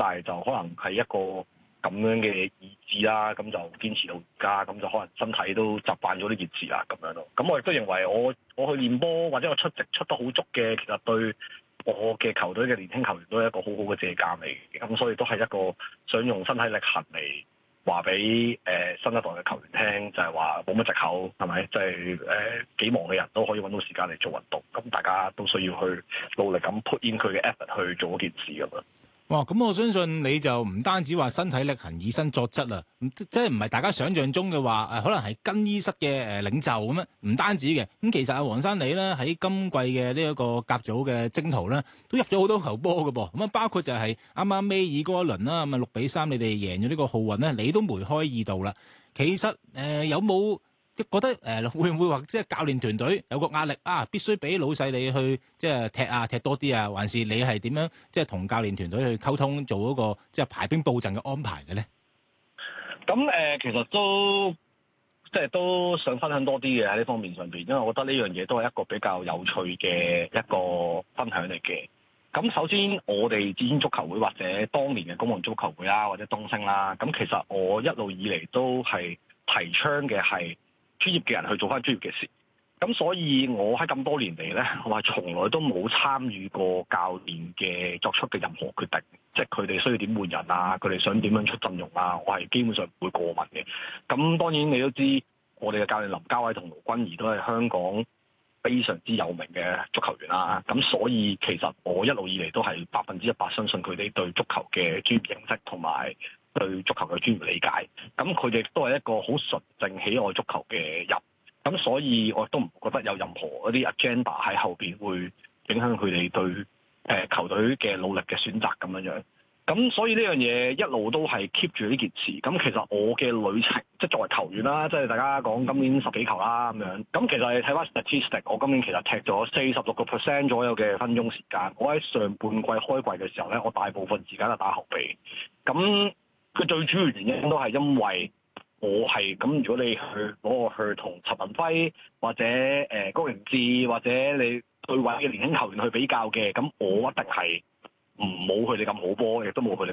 但係就可能係一個咁樣嘅意志啦，咁就堅持到而家，咁就可能身體都習慣咗呢件事啦，咁樣咯。咁我亦都認為我去練波或者我出席出得好足嘅，其實對我嘅球隊嘅年輕球員都係一個好好嘅借鑑嚟嘅。咁所以都係一個想用身體力行嚟話俾新一代嘅球員聽，就係話冇乜藉口，係咪？即係幾忙嘅人都可以揾到時間嚟做運動，咁大家都需要去努力咁 put in 佢嘅 effort 去做嗰件事咁樣。 哇！咁我相信你就唔單止話身體力行以身作則啦，即係唔係大家想象中嘅話可能係更衣室嘅領袖咁樣，唔單止嘅。咁其實阿黃生你咧喺今季嘅呢一個甲組嘅征途咧，都入咗好多球波嘅噃。咁啊，包括就係啱啱尾二嗰一輪啦，咁啊6-3你哋贏咗呢個浩運咧，你都梅開二度啦。其實有冇覺得會唔會話即係教練團隊有個壓力啊？必須俾老細你去即係踢多啲啊？還是你係點樣即係同教練團隊去溝通做嗰個即係排兵布陣嘅安排嘅咧？ 咁其實都想分享多啲嘅喺呢方面上邊，因為我覺得呢樣嘢都係一個比較有趣嘅一個分享嚟嘅。咁首先我哋紫菁足球會或者當年嘅公民足球會啦，或者東昇啦，咁其實我一路以嚟都係提倡嘅係專業嘅人去做翻專業嘅事，咁所以我喺咁多年嚟咧，我係從來都冇參與過教練嘅作出嘅任何決定，即係佢哋需要點換人啊，佢哋想點樣出陣容啊，我係基本上唔會過問嘅。咁當然你都知，我哋嘅教練林家偉同盧君儀都係香港非常之有名嘅足球員啦，咁所以其實我一路以嚟都係100%相信佢哋對足球嘅專業認識同埋對足球嘅專業理解，咁佢哋都係一個好純正喜愛足球嘅人，咁所以我都唔覺得有任何一啲 agenda 喺後邊會影響佢哋對球隊嘅努力嘅選擇咁樣樣。咁所以呢樣嘢一路都係 keep 住呢件事。咁其實我嘅旅程，即係作為球員啦，即係大家講今年10幾球啦咁樣。咁其實你睇翻 statistic，我今年其實踢咗46% 左右嘅分鐘時間。我喺上半季開季嘅時候咧，我大部分時間係打後備。咁佢最主要原因都係因為我係咁，如果你去攞我去同陳文輝或者高榮志或者你對位嘅年輕球員去比較嘅，咁我一定係唔冇佢哋咁好波，亦都冇佢哋